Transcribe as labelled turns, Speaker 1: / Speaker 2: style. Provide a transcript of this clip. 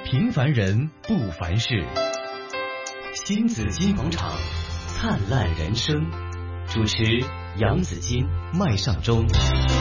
Speaker 1: 平凡人不凡事，新紫金广场，灿烂人生。主持杨紫金、麦尚中。